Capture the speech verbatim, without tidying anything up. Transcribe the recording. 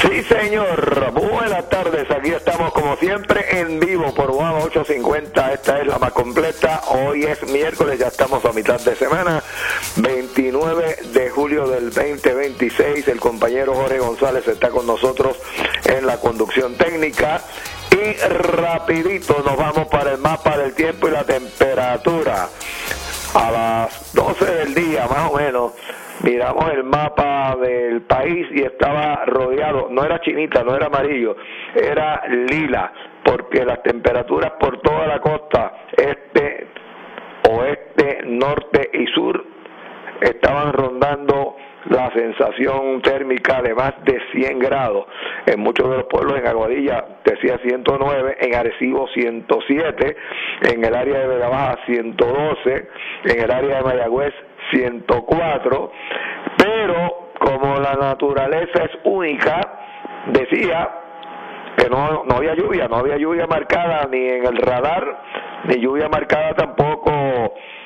Sí, señor. Buenas tardes. Aquí estamos como siempre en vivo por Guava ochocientos cincuenta. Esta es la más completa. Hoy es miércoles, ya estamos a mitad de semana, veintinueve de julio del veinte veintiséis. El compañero Jorge González está con nosotros en la conducción técnica. Y rapidito nos vamos para el mapa del tiempo y la temperatura. A las doce del día, más o menos, miramos el mapa del país y estaba rodeado, no era chinita, no era amarillo, era lila, porque las temperaturas por toda la costa este, oeste, norte y sur estaban rondando la sensación térmica de más de cien grados. En muchos de los pueblos, en Aguadilla decía ciento nueve, en Arecibo ciento siete, en el área de Vega Baja ciento doce, en el área de Mayagüez ciento cuatro, pero como la naturaleza es única, decía que no, no había lluvia, no había lluvia marcada ni en el radar, ni lluvia marcada tampoco